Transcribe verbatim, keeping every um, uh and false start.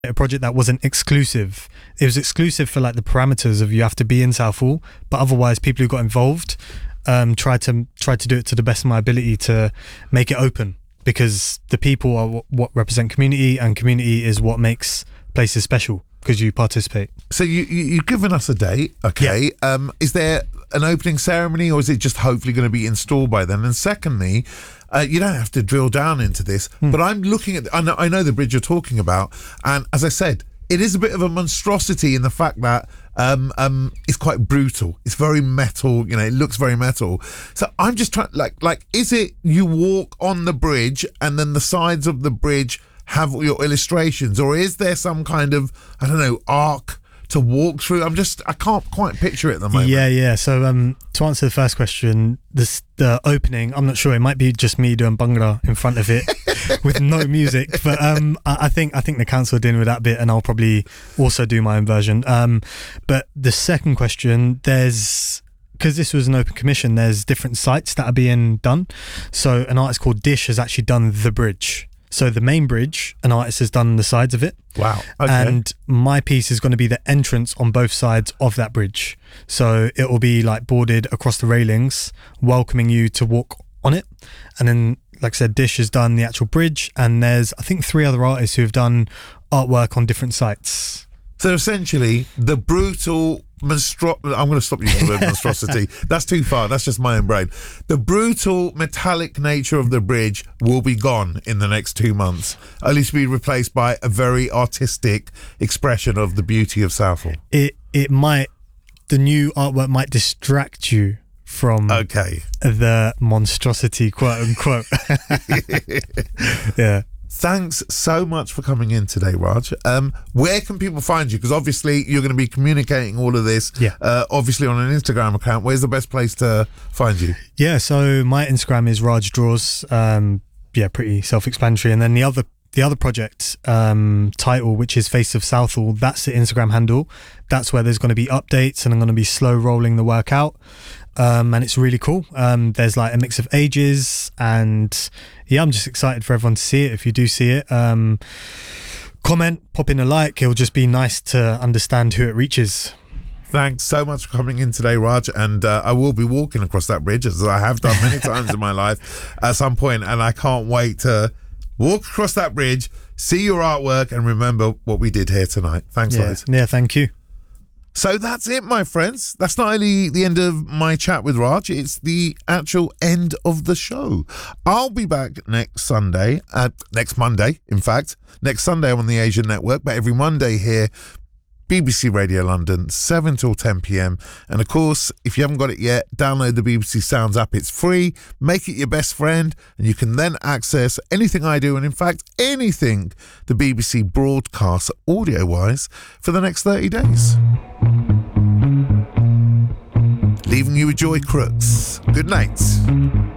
a project that wasn't exclusive. It was exclusive for like the parameters of you have to be in Southall, but otherwise people who got involved um, tried to tried to do it to the best of my ability to make it open, because the people are w- what represent community, and community is what makes places special because you participate. So you, you you've given us a date, okay? Yeah. Um, is there an opening ceremony, or is it just hopefully going to be installed by then? And secondly, Uh, you don't have to drill down into this, mm. but I'm looking at, I know, I know the bridge you're talking about, and as I said, it is a bit of a monstrosity in the fact that um, um, it's quite brutal. It's very metal, you know, it looks very metal. So I'm just trying, like, like, is it you walk on the bridge and then the sides of the bridge have your illustrations, or is there some kind of, I don't know, arc to walk through? I'm just, I can't quite picture it at the moment. Yeah, yeah. So um, to answer the first question, this, the opening, I'm not sure. It might be just me doing Bhangra in front of it with no music. But um, I, I think I think the council are dealing with that bit, and I'll probably also do my own version. Um, but the second question, there's, because this was an open commission, there's different sites that are being done. So an artist called Dish has actually done the bridge. So the main bridge, an artist has done the sides of it. Wow. Okay. And my piece is going to be the entrance on both sides of that bridge. So it will be like boarded across the railings, welcoming you to walk on it. And then, like I said, Dish has done the actual bridge, and there's, I think, three other artists who have done artwork on different sites. So essentially, the brutal monstro- I'm going to stop using the word monstrosity. That's too far. That's just my own brain. The brutal metallic nature of the bridge will be gone in the next two months, only to be replaced by a very artistic expression of the beauty of Southall. It it might, the new artwork might distract you from okay. the monstrosity, quote unquote. Yeah. Thanks so much for coming in today, Raj. Um, where can people find you? Because obviously you're going to be communicating all of this, yeah. uh, obviously on an Instagram account. Where's the best place to find you? Yeah, so my Instagram is Raj Draws. Um, yeah, pretty self-explanatory. And then the other the other project um, title, which is Face of Southall, that's the Instagram handle. That's where there's going to be updates, and I'm going to be slow rolling the work out. Um, and it's really cool. Um, there's like a mix of ages, and yeah, I'm just excited for everyone to see it. If you do see it, um, comment, pop in a like. It'll just be nice to understand who it reaches. Thanks so much for coming in today, Raj. And uh, I will be walking across that bridge, as I have done many times in my life at some point, and I can't wait to walk across that bridge, see your artwork, and remember what we did here tonight. Thanks, yeah. guys. Yeah, thank you. So that's it, my friends. That's not only the end of my chat with Raj, it's the actual end of the show. I'll be back next Sunday, uh, next Monday, in fact. Next Sunday I'm on the Asian Network, but every Monday here, B B C Radio London, seven till ten p.m. And of course, if you haven't got it yet, download the B B C Sounds app. It's free. Make it your best friend, and you can then access anything I do, and in fact, anything the B B C broadcasts audio-wise for the next thirty days. Leaving you with Joy Crooks. Good night.